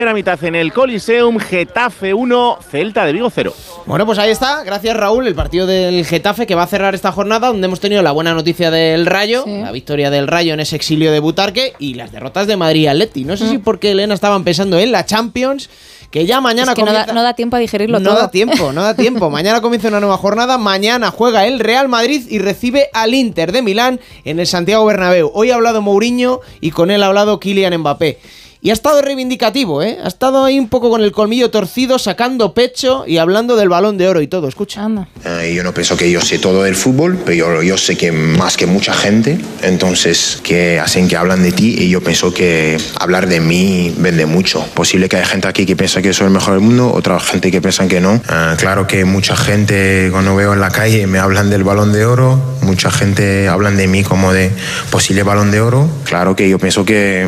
Primera mitad en el Coliseum, Getafe 1, Celta de Vigo 0. Bueno, pues ahí está, gracias Raúl, el partido del Getafe que va a cerrar esta jornada, donde hemos tenido la buena noticia del Rayo, la victoria del Rayo en ese exilio de Butarque y las derrotas de Madrid y Atleti. No sé si porque Elena estaban pensando en la Champions, que ya mañana comienza... no da tiempo a digerirlo todo. No da tiempo. Mañana comienza una nueva jornada, mañana juega el Real Madrid y recibe al Inter de Milán en el Santiago Bernabéu. Hoy ha hablado Mourinho y con él ha hablado Kylian Mbappé. Y ha estado reivindicativo, ¿eh? Ha estado ahí un poco con el colmillo torcido, sacando pecho y hablando del Balón de Oro y todo. Escucha. Anda. Yo no pienso que yo sé todo del fútbol, pero yo sé que más que mucha gente, entonces que hacen que hablan de ti y yo pienso que hablar de mí vende mucho. Posible que haya gente aquí que piensa que soy el mejor del mundo, otra gente que piensa que no. Claro que mucha gente cuando veo en la calle me hablan del Balón de Oro, mucha gente hablan de mí como de posible Balón de Oro. Claro que yo pienso que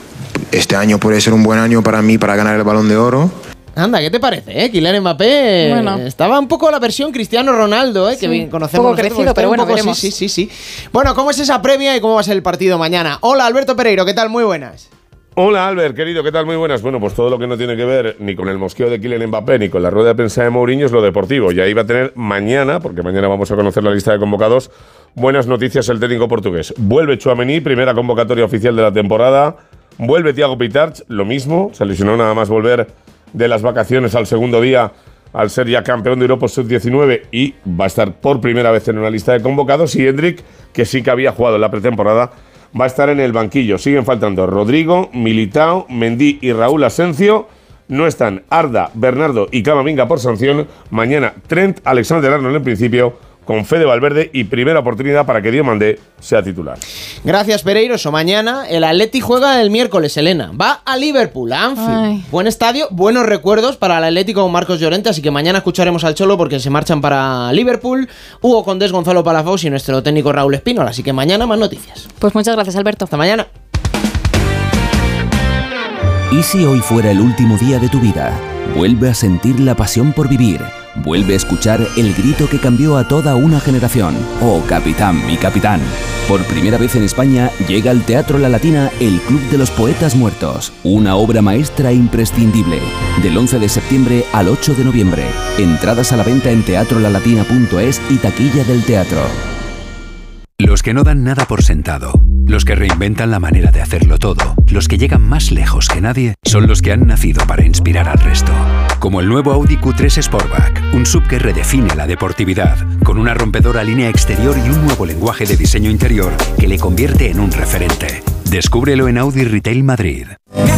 este año puede ser un buen año para mí para ganar el Balón de Oro. Anda, ¿qué te parece, Kylian Mbappé? Bueno. Estaba un poco la versión Cristiano Ronaldo, que bien conocemos. Un poco crecido, pero bueno, veremos. Sí. Bueno, ¿cómo es esa previa y cómo va a ser el partido mañana? Hola, Alberto Pereiro, ¿qué tal? Muy buenas. Hola, Albert, querido, ¿qué tal? Muy buenas. Bueno, pues todo lo que no tiene que ver ni con el mosqueo de Kylian Mbappé ni con la rueda de prensa de Mourinho es lo deportivo. Y ahí va a tener mañana, porque mañana vamos a conocer la lista de convocados, buenas noticias el técnico portugués. Vuelve Tchouaméni, primera convocatoria oficial de la temporada. Vuelve Thiago Pitach, lo mismo, se lesionó nada más volver de las vacaciones al segundo día al ser ya campeón de Europa Sub-19 y va a estar por primera vez en una lista de convocados. Y Endrick, que sí que había jugado en la pretemporada, va a estar en el banquillo. Siguen faltando Rodrigo, Militao, Mendy y Raúl Asencio. No están Arda, Bernardo y Camavinga por sanción. Mañana Trent Alexander-Arnold en principio, con Fede Valverde y primera oportunidad para que Diomandé sea titular. Gracias, Pereiro. Eso mañana. El Atleti juega el miércoles, Elena. Va a Liverpool, a Anfield. Ay. Buen estadio, buenos recuerdos para el Atlético con Marcos Llorente, así que mañana escucharemos al Cholo porque se marchan para Liverpool. Hugo Condés, Gonzalo Palafox y nuestro técnico Raúl Espínola. Así que mañana más noticias. Pues muchas gracias, Alberto. Hasta mañana. ¿Y si hoy fuera el último día de tu vida? Vuelve a sentir la pasión por vivir. Vuelve a escuchar el grito que cambió a toda una generación. ¡Oh, capitán, mi capitán! Por primera vez en España llega al Teatro La Latina el Club de los Poetas Muertos. Una obra maestra imprescindible. Del 11 de septiembre al 8 de noviembre. Entradas a la venta en teatrolalatina.es y taquilla del teatro. Los que no dan nada por sentado, los que reinventan la manera de hacerlo todo, los que llegan más lejos que nadie, son los que han nacido para inspirar al resto. Como el nuevo Audi Q3 Sportback, un SUV que redefine la deportividad, con una rompedora línea exterior y un nuevo lenguaje de diseño interior que le convierte en un referente. Descúbrelo en Audi Retail Madrid.